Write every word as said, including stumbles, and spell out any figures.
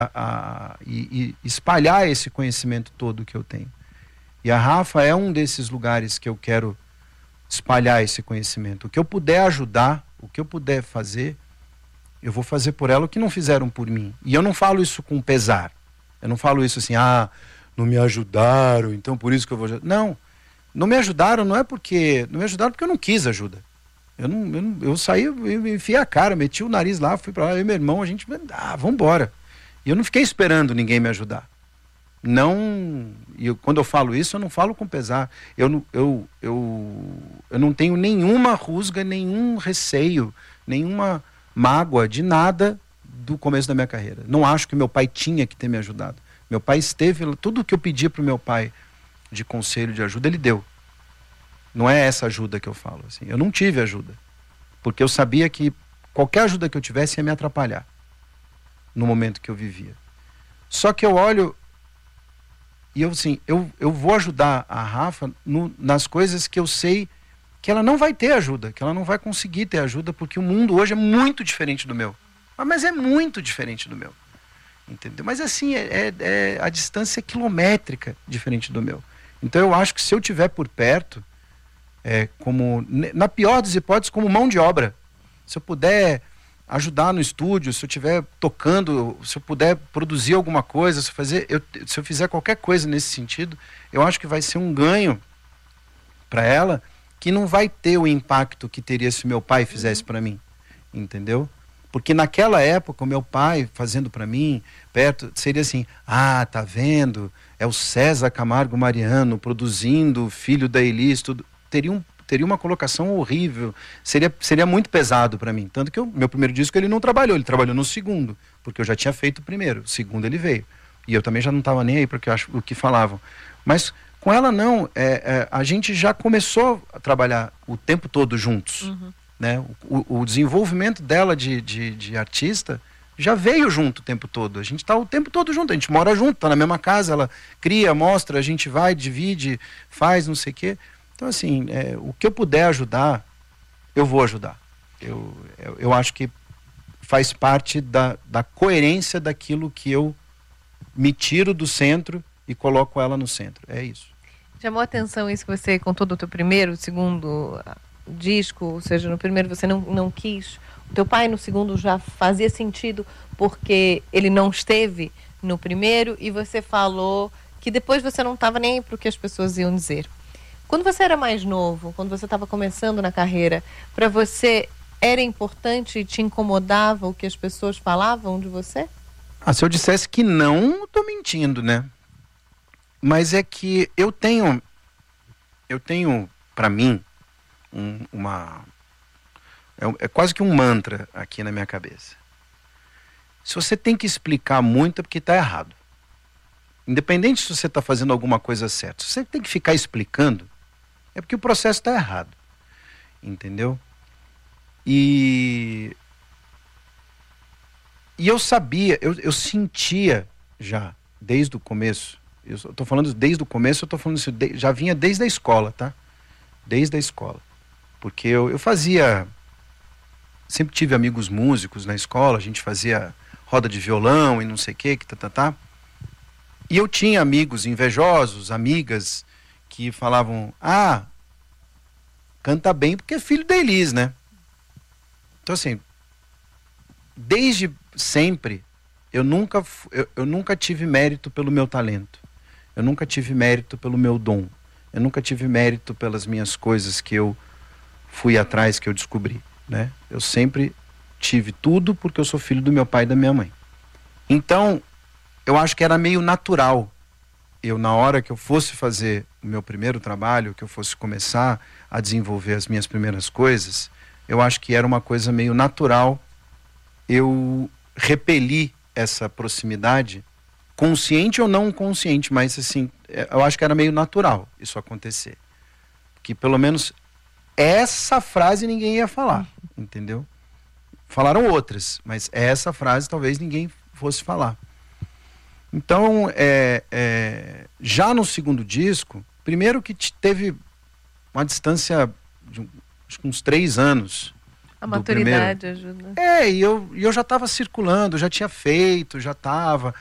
a, e, e espalhar esse conhecimento todo que eu tenho. E a Rafa é um desses lugares que eu quero espalhar esse conhecimento. O que eu puder ajudar, o que eu puder fazer, eu vou fazer por ela o que não fizeram por mim. E eu não falo isso com pesar. Eu não falo isso assim, ah, não me ajudaram, então por isso que eu vou... Não, não me ajudaram não é porque... Não me ajudaram porque eu não quis ajuda. Eu, não, eu, não, eu saí, eu enfiei a cara, meti o nariz lá, fui pra lá, eu e meu irmão, a gente... Ah, vamos embora. E eu não fiquei esperando ninguém me ajudar. Não... E eu, quando eu falo isso, eu não falo com pesar. Eu, não- eu, eu, eu não tenho nenhuma rusga, nenhum receio, nenhuma mágoa de nada do começo da minha carreira. Não acho que meu pai tinha que ter me ajudado. Meu pai esteve... Tudo que eu pedi para o meu pai de conselho, de ajuda, ele deu. Não é essa ajuda que eu falo. Assim. Eu não tive ajuda. Porque eu sabia que qualquer ajuda que eu tivesse ia me atrapalhar no momento que eu vivia. Só que eu olho e eu, assim, eu, eu vou ajudar a Rafa no, nas coisas que eu sei que ela não vai ter ajuda, que ela não vai conseguir ter ajuda, porque o mundo hoje é muito diferente do meu. Ah, mas é muito diferente do meu. Entendeu? Mas assim, é, é, é, a distância é quilométrica diferente do meu. Então eu acho que se eu tiver por perto, é, como, na pior das hipóteses, como mão de obra, se eu puder ajudar no estúdio, se eu estiver tocando, se eu puder produzir alguma coisa, se eu, fazer, eu, se eu fizer qualquer coisa nesse sentido, eu acho que vai ser um ganho para ela, que não vai ter o impacto que teria se meu pai fizesse para mim, entendeu? Porque naquela época, o meu pai fazendo para mim, perto, seria assim, ah, tá vendo? É o César Camargo Mariano produzindo, filho da Elis, tudo. Teria, um, teria uma colocação horrível, seria, seria muito pesado para mim. Tanto que o meu primeiro disco ele não trabalhou, ele trabalhou no segundo, porque eu já tinha feito o primeiro, o segundo ele veio. E eu também já não estava nem aí porque eu acho o que falavam. Mas com ela não, é, é, a gente já começou a trabalhar o tempo todo juntos. Uhum. Né? O, o desenvolvimento dela de, de, de artista já veio junto o tempo todo. A gente está o tempo todo junto, a gente mora junto, está na mesma casa, ela cria, mostra, a gente vai, divide, faz, não sei o quê. Então, assim, é, o que eu puder ajudar, eu vou ajudar. Eu, eu, eu acho que faz parte da, da coerência daquilo que eu me tiro do centro e coloco ela no centro. É isso. Chamou a atenção isso que você contou do teu primeiro, segundo disco, ou seja, no primeiro você não, não quis, o teu pai no segundo já fazia sentido porque ele não esteve no primeiro, e você falou que depois você não estava nem para o que as pessoas iam dizer. Quando você era mais novo, quando você estava começando na carreira, para você era importante e te incomodava o que as pessoas falavam de você? Ah, se eu dissesse que não, eu tô mentindo, né? Mas é que eu tenho, eu tenho para mim, Um, uma é, é quase que um mantra aqui na minha cabeça. Se você tem que explicar muito é porque está errado, independente se você está fazendo alguma coisa certa. Se você tem que ficar explicando é porque o processo está errado, entendeu? E e eu sabia, eu, eu sentia já desde o começo, eu estou falando desde o começo, eu estou falando isso, de, já vinha desde a escola, tá? Desde a escola. Porque eu, eu fazia, sempre tive amigos músicos na escola, a gente fazia roda de violão e não sei o que, que tá, tá, tá. E eu tinha amigos invejosos, amigas, que falavam, ah, canta bem porque é filho da Elis, né? Então assim, desde sempre, eu nunca, eu, eu nunca tive mérito pelo meu talento, eu nunca tive mérito pelo meu dom, eu nunca tive mérito pelas minhas coisas que eu fui atrás, que eu descobri, né? Eu sempre tive tudo porque eu sou filho do meu pai e da minha mãe. Então, eu acho que era meio natural. Eu, na hora que eu fosse fazer o meu primeiro trabalho, que eu fosse começar a desenvolver as minhas primeiras coisas, eu acho que era uma coisa meio natural eu repelir essa proximidade, consciente ou não consciente, mas assim, eu acho que era meio natural isso acontecer. Que pelo menos essa frase ninguém ia falar, entendeu? Falaram outras, mas essa frase talvez ninguém fosse falar. Então, é, é, já no segundo disco, primeiro que teve uma distância de acho que uns três anos A do maturidade primeiro. ajuda. É, e eu, e eu já estava circulando, já tinha feito, já estava.